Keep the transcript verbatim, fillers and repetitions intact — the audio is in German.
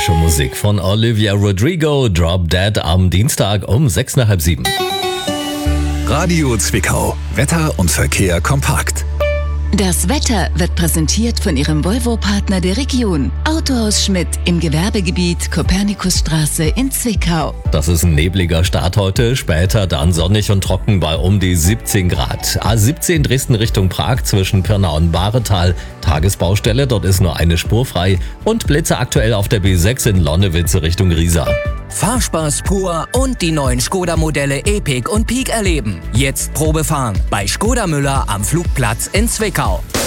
Frische Musik von Olivia Rodrigo, Drop Dead am Dienstag um sechs nach halb sieben. Radio Zwickau. Wetter und Verkehr kompakt. Das Wetter wird präsentiert von Ihrem Volvo-Partner der Region. Autohaus Schmidt im Gewerbegebiet Kopernikusstraße in Zwickau. Das ist ein nebliger Start heute, später dann sonnig und trocken bei um die siebzehn Grad. A siebzehn Dresden Richtung Prag zwischen Pirna und Bahretal. Tagesbaustelle, dort ist nur eine Spur frei. Und Blitze aktuell auf der B sechs in Lonnewitze Richtung Riesa. Fahrspaß pur und die neuen Skoda-Modelle Epic und Peak erleben. Jetzt Probe fahren bei Skoda Müller am Flugplatz in Zwickau.